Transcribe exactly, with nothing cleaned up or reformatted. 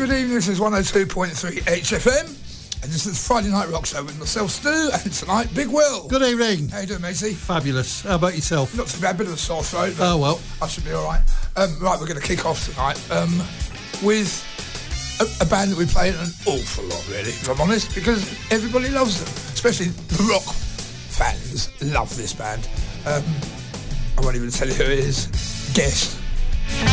Good evening, this is one oh two point three H F M, and this is Friday Night Rock Show with myself, Stu, and tonight, Big Will. Good evening. How you doing, matey? Fabulous. How about yourself? Not too bad, bit of a sore throat, but oh, well. I should be all right. Um, right, we're going to kick off tonight um, with a, a band that we play an awful lot, really, if I'm honest, because everybody loves them, especially the rock fans love this band. Um, I won't even tell you who it is. Guess.